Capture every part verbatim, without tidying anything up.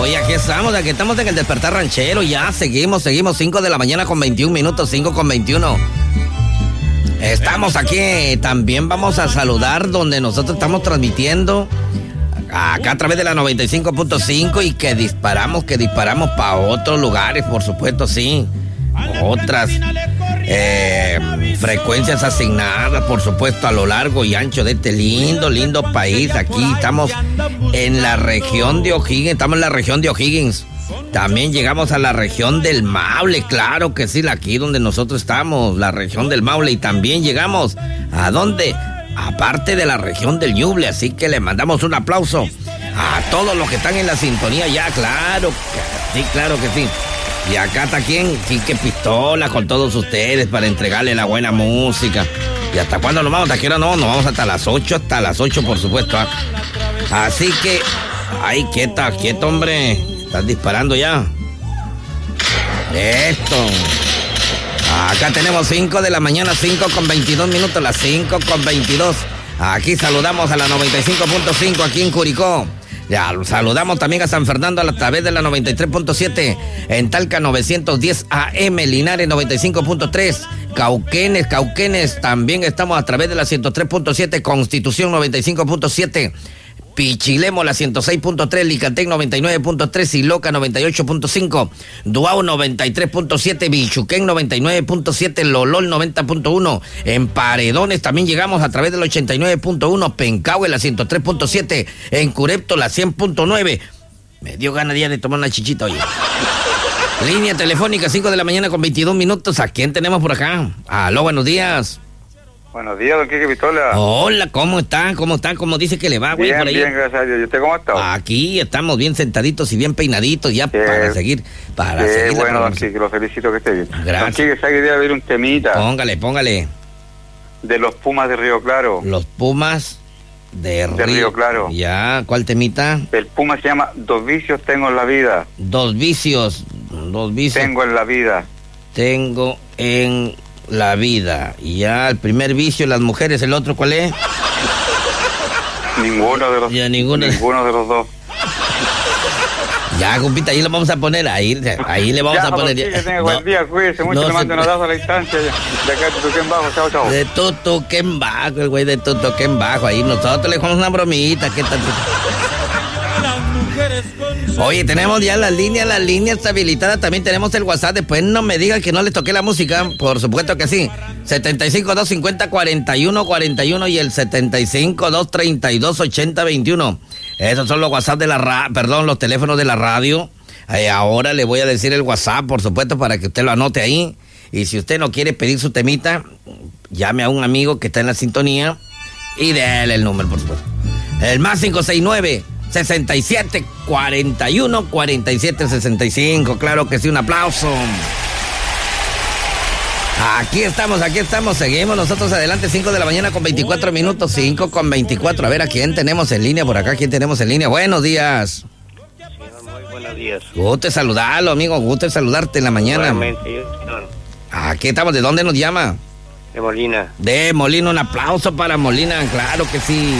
Oye, aquí estamos, aquí estamos en el Despertar Ranchero. Ya seguimos, seguimos. cinco de la mañana con veintiún minutos, cinco con veintiuno. Estamos aquí. También vamos a saludar donde nosotros estamos transmitiendo. Acá a través de la noventa y cinco punto cinco y que disparamos, que disparamos para otros lugares, por supuesto, sí. Otras eh, frecuencias asignadas, por supuesto, a lo largo y ancho de este lindo, lindo país. Aquí estamos en la región de O'Higgins, estamos en la región de O'Higgins. También llegamos a la región del Maule, claro que sí, aquí donde nosotros estamos, la región del Maule. Y también llegamos, ¿a dónde? Aparte de la región del Ñuble, así que le mandamos un aplauso a todos los que están en la sintonía ya, claro, que, sí, claro que sí. Y acá está quien, Quique Pistola, con todos ustedes para entregarle la buena música. ¿Y hasta cuándo nos vamos? ¿Hasta qué hora no? Nos vamos hasta las ocho, hasta las ocho, por supuesto. ¿eh? Así que, ay, quieta, quieto, hombre. Estás disparando ya. Esto. Acá tenemos cinco de la mañana, cinco con veintidós minutos, las cinco con veintidós. Aquí saludamos a la noventa y cinco punto cinco aquí en Curicó. Ya, saludamos también a San Fernando a través de la noventa y tres punto siete, en Talca novecientos diez A M, Linares noventa y cinco punto tres, Cauquenes, Cauquenes también estamos a través de la ciento tres punto siete, Constitución noventa y cinco punto siete, Pichilemo la ciento seis punto tres, Licantec noventa y nueve punto tres, Iloca noventa y ocho punto cinco, Duao noventa y tres punto siete, Vilchuquén noventa y nueve punto siete, Lolol noventa punto uno, en Paredones también llegamos a través del ochenta y nueve punto uno, Pencahue la ciento tres punto siete, en Curepto la cien punto nueve. Me dio ganas ya de tomar una chichita, oye. Línea telefónica, cinco de la mañana con veintidós minutos. ¿A quién tenemos por acá? Aló, buenos días. Buenos días, don Quique Pistola. Hola, ¿cómo están? ¿Cómo están? ¿Cómo dice que le va, güey? Bien, por ahí? bien, gracias a Dios. ¿Y usted cómo está? Aquí estamos bien sentaditos y bien peinaditos ya Qué, para seguir, para qué seguir. bueno, don Quique, lo felicito que esté bien. Gracias. Don Quique, ¿sabe que debe haber un temita? Póngale, póngale. De los Pumas de Río Claro. Los Pumas de, de Río Claro. Ya, ¿cuál temita? El Puma se llama Dos vicios tengo en la vida. Dos vicios, dos vicios. Tengo en la vida. Tengo en la vida. Y ya, el primer vicio, las mujeres, ¿el otro cuál es? Ninguno de los, ya, ninguno. ninguno de los dos. Ya, compita, ahí le vamos a poner, ahí, ahí le vamos ya, a poner. Ya, que tenga buen no, día, cuídese mucho, no le mando un abrazo a la distancia de acá de Tutuquén Bajo, chao, chao. De Tutuquén Bajo, el güey de Tutuquén Bajo, ahí nosotros le dejamos una bromita, ¿qué tal? Oye, tenemos ya las líneas, las líneas habilitadas, también tenemos el WhatsApp, después no me digan que no les toqué la música, por supuesto que sí, setenta y cinco, dos cincuenta, cuarenta y uno cuarenta y uno y el setenta y cinco, dos treinta y dos, ochenta veintiuno. Esos son los WhatsApp de la radio, perdón, los teléfonos de la radio. Eh, ahora le voy a decir el WhatsApp, por supuesto, para que usted lo anote ahí. Y si usted no quiere pedir su temita, llame a un amigo que está en la sintonía y déle el número, por supuesto. El más cinco seis nueve, sesenta y siete, cuarenta y uno, cuarenta y siete, sesenta y cinco. Claro que sí, un aplauso. Aquí estamos, aquí estamos, seguimos nosotros adelante, cinco de la mañana con veinticuatro minutos, cinco con veinticuatro. A ver, ¿a quién tenemos en línea por acá? ¿Quién tenemos en línea? Buenos días. Muy buenos días. Guste saludarlo, amigo, guste saludarte en la mañana. Igualmente, yo, aquí estamos, ¿de dónde nos llama? De Molina. De Molina, un aplauso para Molina, claro que sí.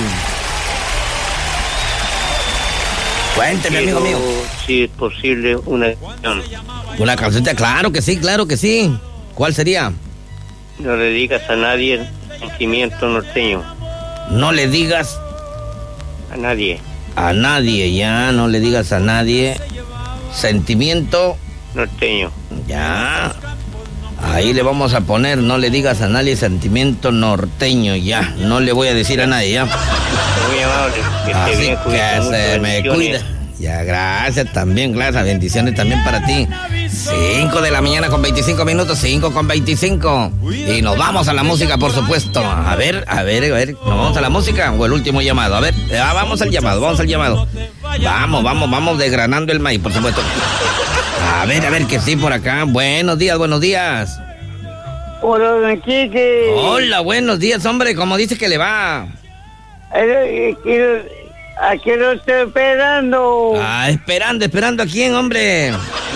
Cuénteme, amigo mío. Si es posible, una canción. Una canción, claro que sí, claro que sí. ¿Cuál sería? No le digas a nadie sentimiento norteño. No le digas a nadie. A nadie, ya, no le digas a nadie sentimiento norteño. Ya. Ahí le vamos a poner, no le digas a nadie sentimiento norteño, ya. No le voy a decir a nadie, ya. Muy amable. Que Así esté bien, que se me cuida. Ya, gracias también, gracias, bendiciones también para ti. cinco de la mañana con veinticinco minutos, cinco con veinticinco. Y nos vamos a la música, por supuesto. A ver, a ver, a ver, ¿nos vamos a la música o el último llamado? A ver, ah, vamos al llamado, vamos al llamado. Vamos, vamos, vamos desgranando el maíz, por supuesto. A ver, a ver, que sí por acá. Buenos días, buenos días. Hola, don Quique. Hola, buenos días, hombre, ¿cómo dice que le va? Aquí lo estoy esperando. Ah, esperando, esperando a quién, hombre.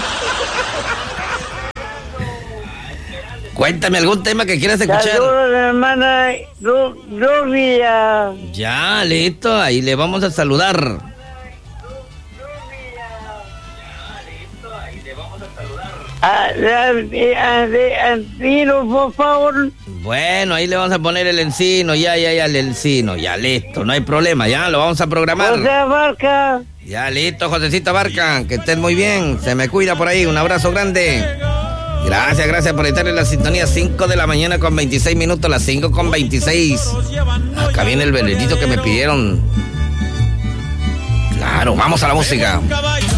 Cuéntame algún tema que quieras escuchar. Saludos a la hermana Gloria. Ya, listo, ahí le vamos a saludar. a, a, a- de Antino, por favor. Bueno, ahí le vamos a poner el encino, ya, ya, ya, el encino, ya listo, no hay problema, ya lo vamos a programar. José Barca. Ya listo, Josecito Barca, que estés muy bien, se me cuida por ahí, un abrazo grande. Gracias, gracias por estar en la sintonía, cinco de la mañana con veintiséis minutos, las cinco con veintiséis. Acá viene el veredito que me pidieron. Claro, vamos a la música.